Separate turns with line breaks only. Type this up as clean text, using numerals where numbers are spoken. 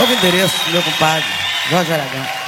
Qual o endereço do meu compadre, Jorge Aragão?